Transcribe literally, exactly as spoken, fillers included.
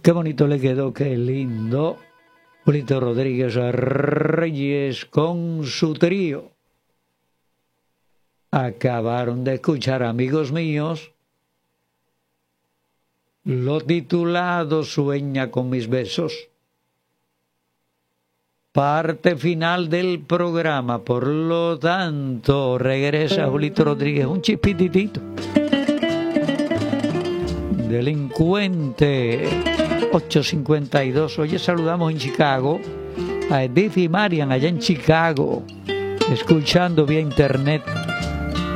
Qué bonito le quedó, qué lindo. Julito Rodríguez Reyes con su trío. Acabaron de escuchar, amigos míos, lo titulado Sueña con mis besos. Parte final del programa, por lo tanto, regresa Julito Rodríguez, un chispititito. Delincuente ocho cincuenta y dos. Oye, saludamos en Chicago a Edith y Marian allá en Chicago, escuchando vía internet.